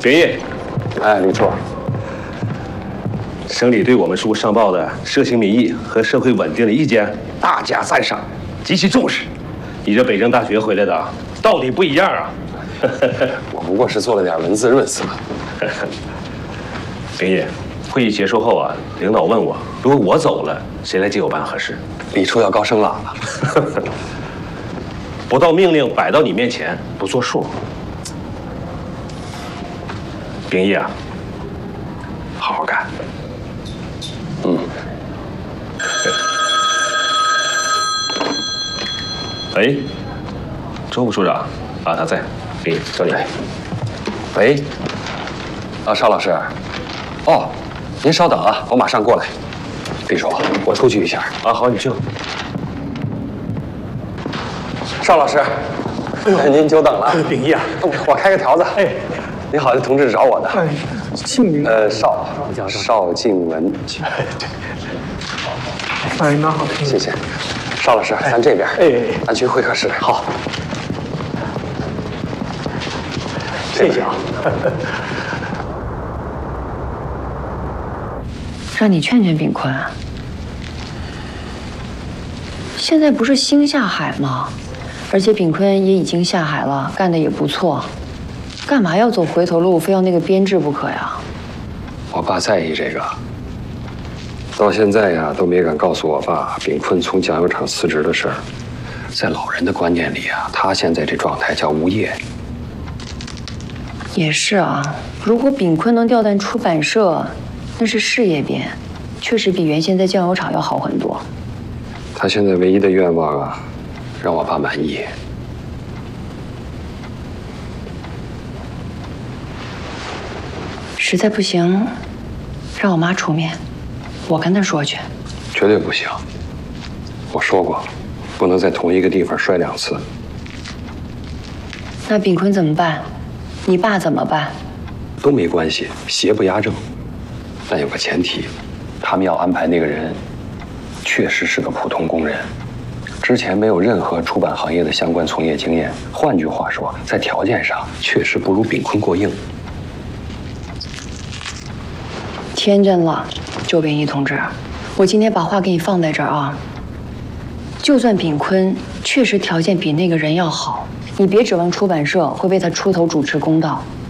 秉义， 哎，李处， 省里对我们书上报的社情民意和社会稳定的意见大加赞赏，极其重视。你这北京大学回来的，到底不一样啊！ 我不过是做了点文字润色。 秉义，会议结束后啊，领导问我，如果我走了，谁来接我办合适？ 李处要高升了。 不到命令摆到你面前，不作数。秉义啊，好好干。喂，周副处长啊，他在，秉义找你。 喂，邵老师，哦，您稍等啊，我马上过来。李处，我出去一下。 啊，好，你去。 邵老师，您久等了。 秉义啊， 我开个条子。 哎， 你好，这同志找我的。 哎，姓名？ 邵静文。 对。哎，那好， 谢谢。邵老师，咱这边。 哎， 咱去会客室。 好。谢谢啊。 让你劝劝秉坤啊。现在不是兴下海吗？而且秉坤也已经下海了，干得也不错，干嘛要走回头路，非要那个编制不可呀？ 我爸在意这个，到现在呀都没敢告诉我爸秉坤从酱油厂辞职的事儿。在老人的观念里啊，他现在这状态叫无业。 也是啊，如果秉坤能调淡出版社，那是事业编，确实比原先在酱油厂要好很多。 他现在唯一的愿望啊，让我爸满意。 实在不行，让我妈出面，我跟她说去。 绝对不行，我说过，不能在同一个地方摔2次。 那秉坤怎么办？你爸怎么办？ 都没关系，邪不压正。但有个前提，他们要安排那个人，确实是个普通工人，之前没有任何出版行业的相关从业经验。换句话说，在条件上确实不如秉坤过硬。 天真了，周秉义同志，我今天把话给你放在这儿啊。就算秉坤确实条件比那个人要好，你别指望出版社会为他出头主持公道。